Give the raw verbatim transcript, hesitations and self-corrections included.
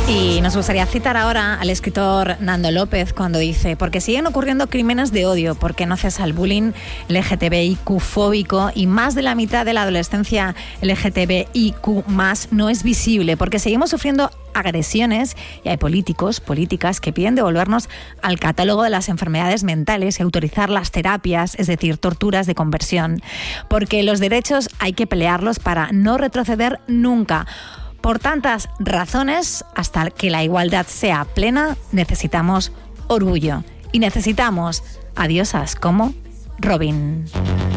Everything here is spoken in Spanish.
Y nos gustaría citar ahora al escritor Nando López cuando dice: porque siguen ocurriendo crímenes de odio, porque no cesa el bullying L G T B I Q fóbico y más de la mitad de la adolescencia L G T B I Q más no es visible, porque seguimos sufriendo agresiones y hay políticos, políticas que piden devolvernos al catálogo de las enfermedades mentales y autorizar las terapias, es decir, torturas de conversión, porque los derechos hay que pelearlos para no retroceder nunca. Por tantas razones, hasta que la igualdad sea plena, necesitamos orgullo y necesitamos a diosas como Robin.